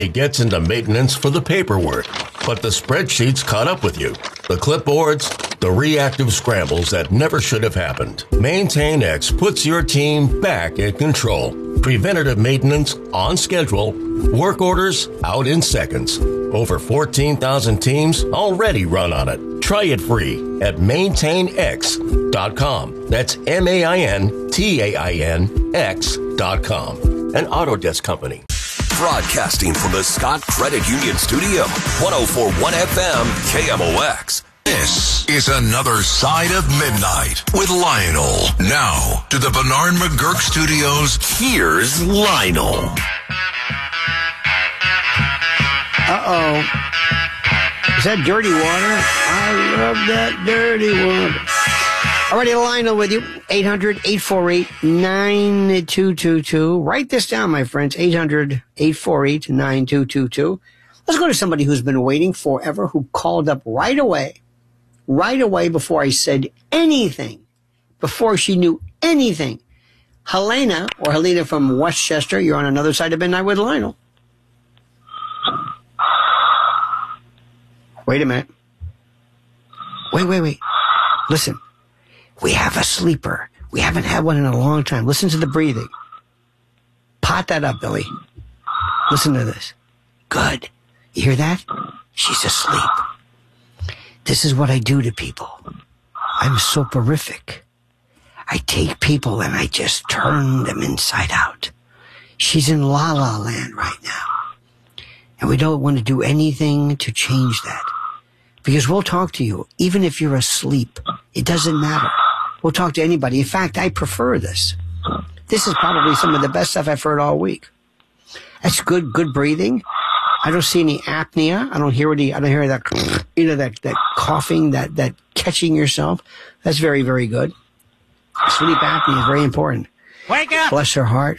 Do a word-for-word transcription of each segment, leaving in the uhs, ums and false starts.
It gets into maintenance for the paperwork, but the spreadsheets caught up with you. The clipboards, the reactive scrambles that never should have happened. MaintainX puts your team back in control. Preventative maintenance on schedule. Work orders out in seconds. Over fourteen thousand teams already run on it. Try it free at maintain x dot com. That's M A I N T A I N X dot com. An Autodesk company. Broadcasting from the Scott Credit Union Studio, one oh four point one F M, K M O X. This is Another Side of Midnight with Lionel. Now, to the Bernard McGurk Studios, here's Lionel. Uh-oh. Is that dirty water? I love that dirty water. All righty, Lionel with you. eight hundred, eight four eight, nine two two two. Write this down, my friends. eight hundred, eight four eight, nine two two two. Let's go to somebody who's been waiting forever, who called up right away. Right away before I said anything. Before she knew anything. Helena, or Helena from Westchester, you're on Another Side of Midnight with Lionel. Wait a minute. Wait, wait, wait. Listen. We have a sleeper. We haven't had one in a long time. Listen to the breathing. Pot that up, Billy. Listen to this. Good. You hear that? She's asleep. This is what I do to people. I'm soporific. I take people and I just turn them inside out. She's in La La Land right now. And we don't want to do anything to change that. Because we'll talk to you, even if you're asleep. It doesn't matter. We'll talk to anybody. In fact, I prefer this. This is probably some of the best stuff I've heard all week. That's good, good breathing. I don't see any apnea. I don't hear any, I don't hear that, you know, that, that coughing, that, that catching yourself. That's very, very good. Sleep apnea is very important. Wake up! Bless her heart.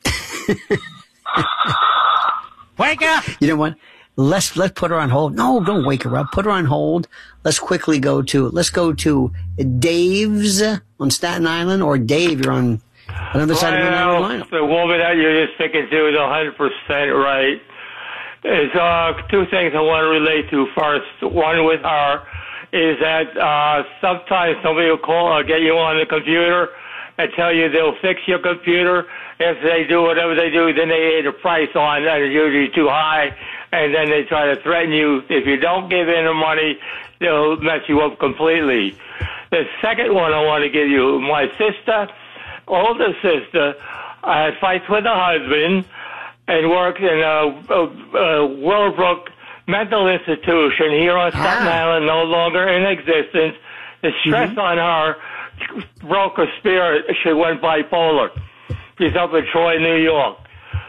Wake up! You know what? Let's, let's put her on hold. No, don't wake her up. Put her on hold. Let's quickly go to, let's go to Dave's on Staten Island, or Dave, you're on Another Side of Midnight with Lionel. The woman that you're just sticking to is one hundred percent right. There's uh, two things I want to relate to first. One with her is that uh, sometimes somebody will call or get you on the computer and tell you they'll fix your computer. If they do whatever they do, then they add a price on that is usually too high, and then they try to threaten you. If you don't give in the money, they'll mess you up completely. The second one I want to give you, my sister, older sister, I had fights with her husband and worked in a, a, a Willowbrook mental institution here on Staten ah. Island, no longer in existence. The stress mm-hmm. on her broke her spirit. She went bipolar. She's up in Troy, New York.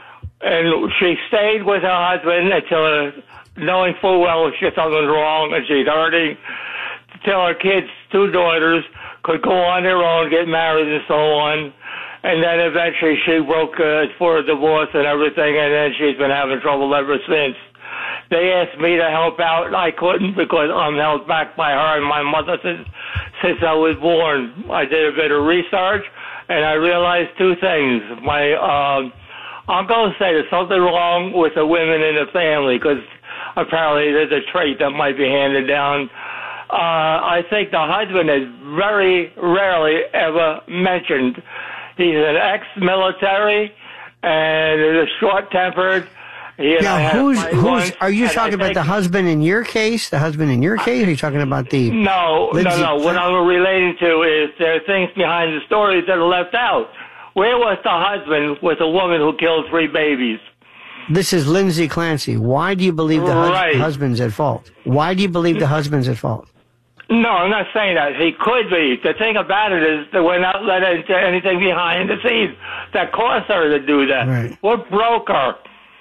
And she stayed with her husband until, uh, knowing full well she something wrong and she's hurting, till her kids, two daughters, could go on their own, get married and so on. And then eventually she broke uh, for a divorce and everything, and then she's been having trouble ever since. They asked me to help out, and I couldn't because I'm held back by her and my mother since, since I was born. I did a bit of research, and I realized two things. My um, uncle said there's something wrong with the women in the family because apparently there's a trait that might be handed down. Uh, I think the husband is very rarely ever mentioned. He's an ex-military and is short-tempered. He and I now, had a who's, fight who's, once, are you and talking I about think- the husband in your case? The husband in your case? Or are you talking about the... No, Lindsay- no, no. What I'm relating to is there are things behind the stories that are left out. Where was the husband with a woman who killed three babies? This is Lindsay Clancy. Why do you believe the hus- Right. husband's at fault? Why do you believe the husband's at fault? No, I'm not saying that. He could be. The thing about it is that we're not letting anything behind the scenes that caused her to do that. Right. What broke her?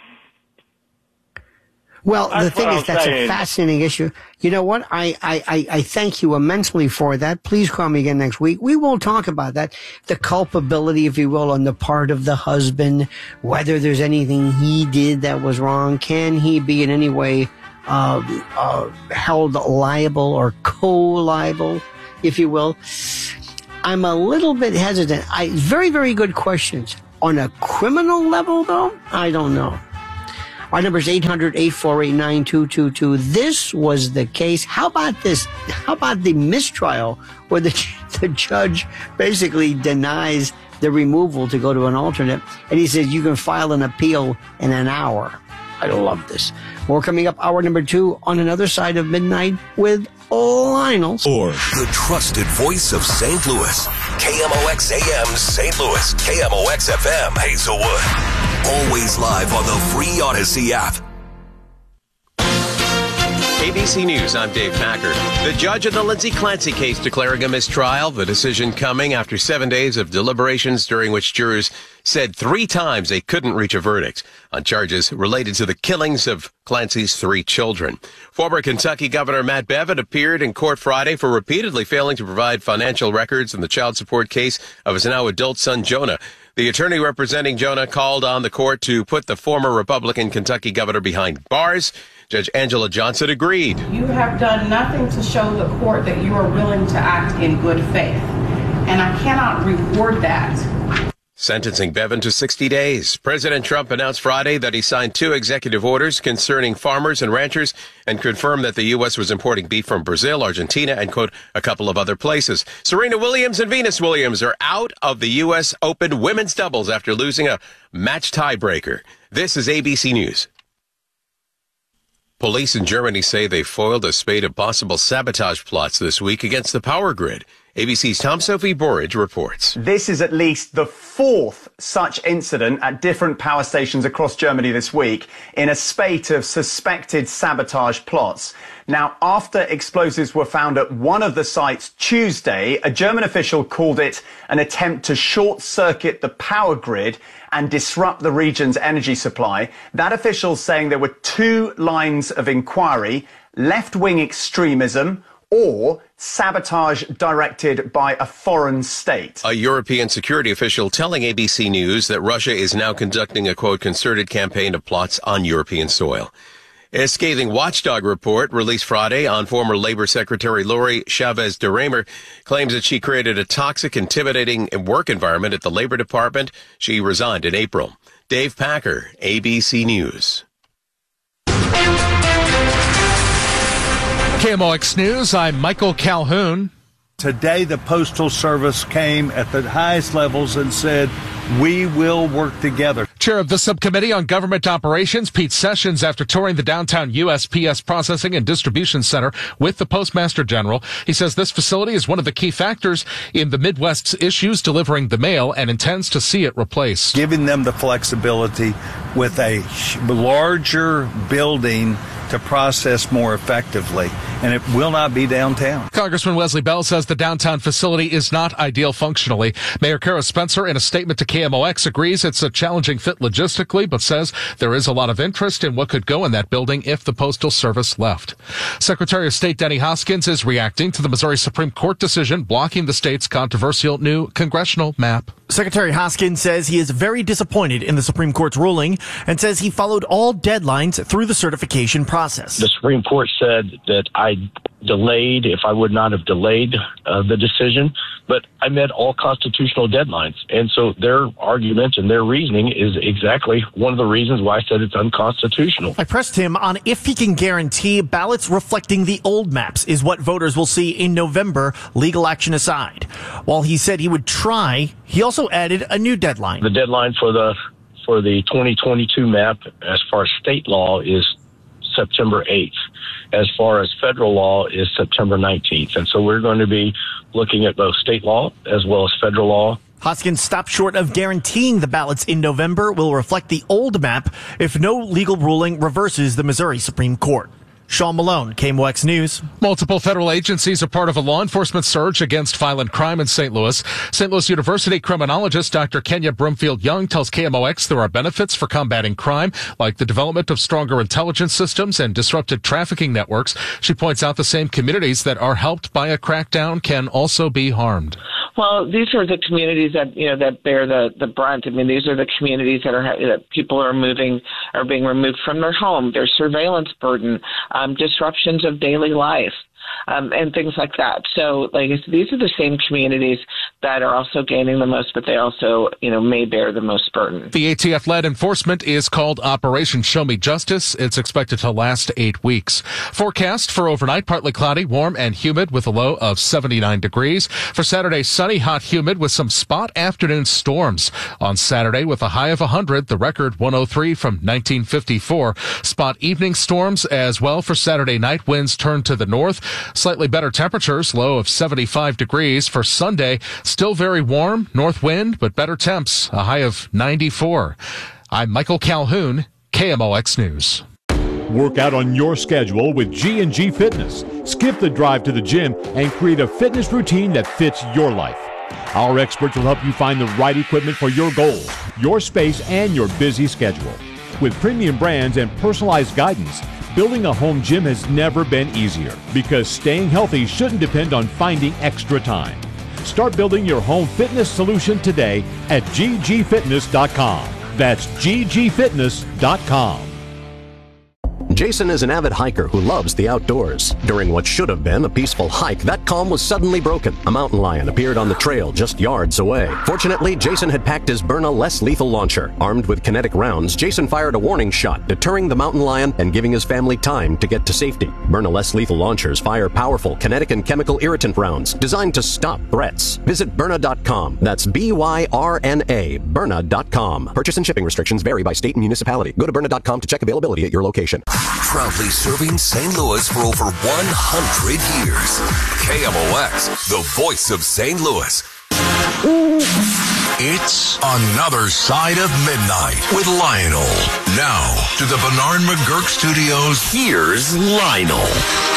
Well, That's the thing what is, I'm that's saying. a fascinating issue. You know what? I, I, I, I thank you immensely for that. Please call me again next week. We will talk about that. The culpability, if you will, on the part of the husband, whether there's anything he did that was wrong. Can he be in any way uh, uh, held liable or co-liable, if you will? I'm a little bit hesitant. I, very, very good questions. On a criminal level, though, I don't know. Our number is eight hundred, eight four eight, nine two two two. This was the case. How about this? How about the mistrial where the, the judge basically denies the removal to go to an alternate, and he says you can file an appeal in an hour. I love this. More coming up, hour number two on Another Side of Midnight with Lionel. Or the trusted voice of Saint Louis. K M O X A M Saint Louis. K M O X F M Hazelwood. Always live on the free Odyssey app. A B C News, I'm Dave Packer. The judge in the Lindsay Clancy case declaring a mistrial. The decision coming after seven days of deliberations during which jurors said three times they couldn't reach a verdict on charges related to the killings of Clancy's three children. Former Kentucky Governor Matt Bevin appeared in court Friday for repeatedly failing to provide financial records in the child support case of his now adult son, Jonah. The attorney representing Jonah called on the court to put the former Republican Kentucky governor behind bars. Judge Angela Johnson agreed. You have done nothing to show the court that you are willing to act in good faith, and I cannot reward that. Sentencing Bevin to sixty days. President Trump announced Friday that he signed two executive orders concerning farmers and ranchers and confirmed that the U S was importing beef from Brazil, Argentina, and, quote, a couple of other places. Serena Williams and Venus Williams are out of the U S Open women's doubles after losing a match tiebreaker. This is A B C News. Police in Germany say they foiled a spate of possible sabotage plots this week against the power grid. A B C's Tom Sophie Borridge reports. This is at least the fourth such incident at different power stations across Germany this week in a spate of suspected sabotage plots. Now, after explosives were found at one of the sites Tuesday, a German official called it an attempt to short-circuit the power grid and disrupt the region's energy supply. That official saying there were two lines of inquiry: left-wing extremism or sabotage directed by a foreign state. A European security official telling A B C News that Russia is now conducting a, quote, concerted campaign of plots on European soil. A scathing watchdog report released Friday on former Labor Secretary Lori Chavez de Raymer claims that she created a toxic, intimidating work environment at the Labor Department. She resigned in April. Dave Packer, A B C News. K M O X News, I'm Michael Calhoun. Today, the Postal Service came at the highest levels and said, we will work together. Chair of the Subcommittee on Government Operations, Pete Sessions, after touring the downtown U S P S Processing and Distribution Center with the Postmaster General, he says this facility is one of the key factors in the Midwest's issues delivering the mail and intends to see it replaced. Giving them the flexibility with a larger building to process more effectively, and it will not be downtown. Congressman Wesley Bell says the downtown facility is not ideal functionally. Mayor Kara Spencer, in a statement to K M O X, agrees it's a challenging fit logistically, but says there is a lot of interest in what could go in that building if the Postal Service left. Secretary of State Denny Hoskins is reacting to the Missouri Supreme Court decision blocking the state's controversial new congressional map. Secretary Hoskins says he is very disappointed in the Supreme Court's ruling and says he followed all deadlines through the certification process. The Supreme Court said that I delayed if I would not have delayed uh, the decision, but I met all constitutional deadlines. And so their argument and their reasoning is exactly one of the reasons why I said it's unconstitutional. I pressed him on if he can guarantee ballots reflecting the old maps is what voters will see in November, legal action aside. While he said he would try, he also added a new deadline. The deadline for the for the twenty twenty-two map, as far as state law, is September eighth. As far as federal law, is September nineteenth. And so we're going to be looking at both state law as well as federal law. Hoskins stopped short of guaranteeing the ballots in November will reflect the old map if no legal ruling reverses the Missouri Supreme Court. Sean Malone, K M O X News. Multiple federal agencies are part of a law enforcement surge against violent crime in Saint Louis. Saint Louis University criminologist Doctor Kenya Broomfield Young tells K M O X there are benefits for combating crime, like the development of stronger intelligence systems and disrupted trafficking networks. She points out the same communities that are helped by a crackdown can also be harmed. Well, these are the communities that, you know, that bear the, the brunt. I mean, these are the communities that are, that people are moving, are being removed from their home, their surveillance burden, um, disruptions of daily life. um, and things like that. So, like, it's, these are the same communities that are also gaining the most, but they also, you know, may bear the most burden. The A T F-led enforcement is called Operation Show Me Justice. It's expected to last eight weeks. Forecast for overnight, partly cloudy, warm and humid with a low of seventy-nine degrees. For Saturday, sunny, hot, humid with some spot afternoon storms. On Saturday, with a high of one hundred, the record one oh three from nineteen fifty-four. Spot evening storms as well for Saturday night. Winds turn to the north. Slightly better temperatures, low of seventy-five degrees. For Sunday, still very warm, north wind, but better temps, a high of ninety-four. I'm Michael Calhoun, K M O X News. Work out on your schedule with G and G Fitness. Skip the drive to the gym and create a fitness routine that fits your life. Our experts will help you find the right equipment for your goals, your space, and your busy schedule. With premium brands and personalized guidance, building a home gym has never been easier because staying healthy shouldn't depend on finding extra time. Start building your home fitness solution today at G G fitness dot com. That's G G fitness dot com. Jason is an avid hiker who loves the outdoors. During what should have been a peaceful hike, that calm was suddenly broken. A mountain lion appeared on the trail just yards away. Fortunately, Jason had packed his Byrna less lethal launcher. Armed with kinetic rounds, Jason fired a warning shot, deterring the mountain lion and giving his family time to get to safety. Byrna less lethal launchers fire powerful kinetic and chemical irritant rounds designed to stop threats. Visit Byrna dot com. That's B Y R N A, Byrna dot com. Purchase and shipping restrictions vary by state and municipality. Go to Byrna dot com to check availability at your location. Proudly serving Saint Louis for over one hundred years. K M O X, the voice of Saint Louis. It's Another Side of Midnight with Lionel. Now, to the Bernard McGurk Studios, here's Lionel.